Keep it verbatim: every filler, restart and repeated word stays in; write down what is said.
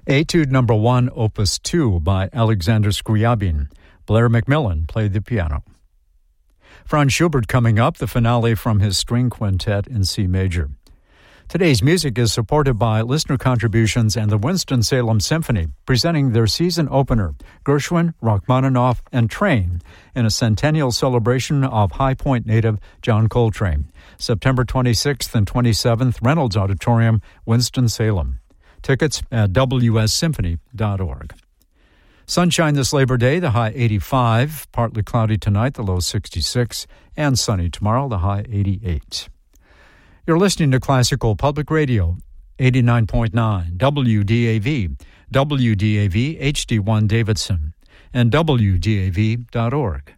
Etude Number One, Opus Two by Alexander Scriabin. Blair Macmillan played the piano. Franz Schubert coming up, the finale from his string quintet in C major. Today's music is supported by listener contributions and the Winston-Salem Symphony, presenting their season opener, Gershwin, Rachmaninoff, and Train, in a centennial celebration of High Point native John Coltrane. September twenty-sixth and twenty-seventh, Reynolds Auditorium, Winston-Salem. Tickets at w s symphony dot org. Sunshine this Labor Day, the high eighty-five. Partly cloudy tonight, the low sixty-six. And sunny tomorrow, the high eighty-eight. You're listening to Classical Public Radio, eighty-nine point nine, W D A V, W D A V H D one Davidson, and W D A V dot org.